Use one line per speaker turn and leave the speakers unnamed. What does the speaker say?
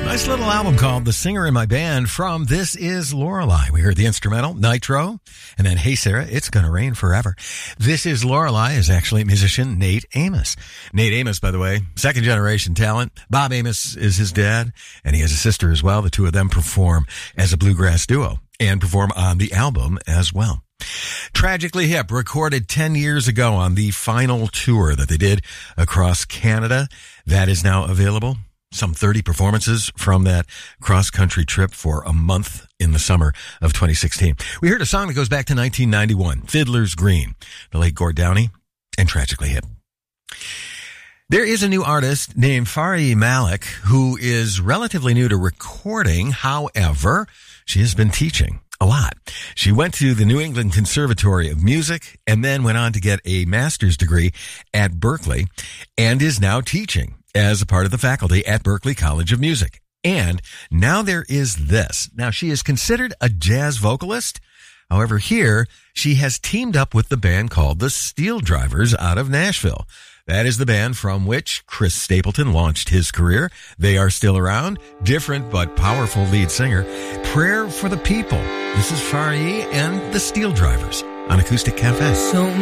Nice little album called The Singer in My Band from This Is Lorelei. We heard the instrumental, Nitro, and then Hey Sarah, It's Gonna Rain Forever. This Is Lorelei is actually musician Nate Amos. Nate Amos, by the way, second generation talent. Bob Amos is his dad, and he has a sister as well. The two of them perform as a bluegrass duo and perform on the album as well. Tragically Hip recorded 10 years ago on the final tour that they did across Canada. That is now available. Some 30 performances from that cross-country trip for a month in the summer of 2016. We heard a song that goes back to 1991, Fiddler's Green, the late Gord Downie, and Tragically Hip. There is a new artist named Fari Malik who is relatively new to recording. However, she has been teaching a lot. She went to the New England Conservatory of Music and then went on to get a master's degree at Berklee and is now teaching as a part of the faculty at Berklee College of Music. And now there is this. Now, she is considered a jazz vocalist. However, here she has teamed up with the band called the Steel Drivers out of Nashville. That is the band from which Chris Stapleton launched his career. They are still around. Different but powerful lead singer. Prayer for the People. This is Fari and the Steel Drivers on Acoustic Cafe.